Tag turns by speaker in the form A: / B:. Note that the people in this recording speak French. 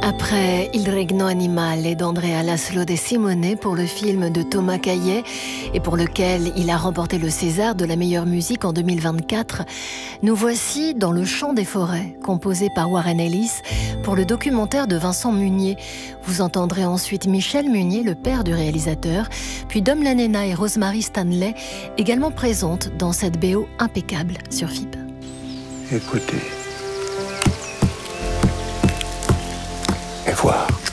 A: Après Il Regno Animale d'Andrea Laszlo De Simone pour le film de Thomas Caillet et pour lequel il a remporté le César de la meilleure musique en 2024, nous voici dans Le Chant des forêts, composé par Warren Ellis pour le documentaire de Vincent Munier. Vous entendrez ensuite Michel Munier, le père du réalisateur, puis Dom Lanena et Rosemary Stanley, également présentes dans cette BO impeccable sur FIP.
B: Écoutez. Et voir.